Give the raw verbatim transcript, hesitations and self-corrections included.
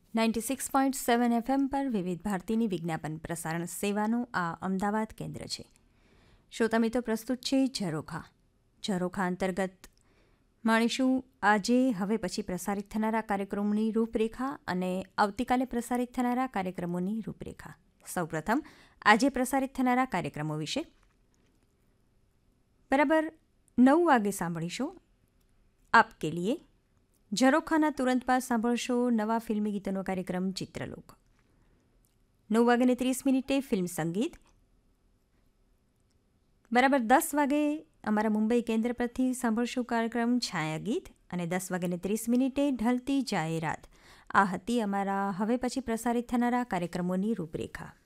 Ninety six point seven FM પર વિવિધ ભારતીની વિજ્ઞાપન પ્રસારણ સેવાનું આ અમદાવાદ કેન્દ્ર છે. શ્રોતા મિત્રો, પ્રસ્તુત છે ઝરોખા. ઝરોખા અંતર્ગત માણીશું આજે હવે પછી પ્રસારિત થનારા કાર્યક્રમોની રૂપરેખા અને આવતીકાલે પ્રસારિત થનારા કાર્યક્રમોની રૂપરેખા. સૌપ્રથમ આજે પ્રસારિત થનારા કાર્યક્રમો વિશે. બરાબર નવ વાગે સાંભળીશું આપ કે લીએ. ઝરોખાના તુરંત બાદ સાંભળશો નવા ફિલ્મી ગીતોનો કાર્યક્રમ ચિત્રલોક. નવ વાગ્યાને ત્રીસ મિનિટે ફિલ્મ સંગીત. બરાબર દસ વાગે અમારા મુંબઈ કેન્દ્ર પરથી સાંભળશો કાર્યક્રમ છાયા ગીત અને દસ વાગ્યાને ત્રીસ મિનિટે ઢલતી જાય રાત. આ હતી અમારા હવે પછી પ્રસારિત થનારા કાર્યક્રમોની રૂપરેખા.